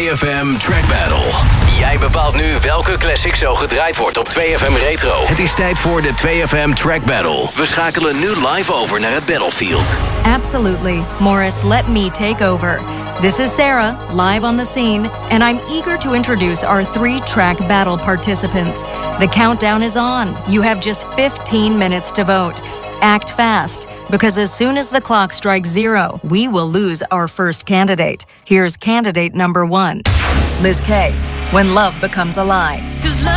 2FM Track Battle. Jij bepaalt nu welke classic zo gedraaid wordt op 2FM Retro. Het is tijd voor de 2FM Track Battle. We schakelen nu live over naar het battlefield. Absolutely. Morris, let me take over. This is Sarah, live on the scene, and I'm eager to introduce our 3-track battle participants. The countdown is on. You have just 15 minutes to vote. Act fast, because as soon as the clock strikes 0, we will lose our first candidate. Here's candidate number 1, Liz Kay, When Love Becomes a Lie.